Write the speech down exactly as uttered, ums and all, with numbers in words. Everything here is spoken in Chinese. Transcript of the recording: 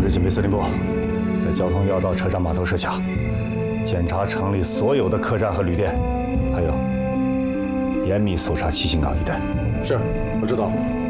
警备司令部，在交通要道、车站、码头设卡，检查城里所有的客栈和旅店，还有严密搜查七星岗一带。 是，我知道了。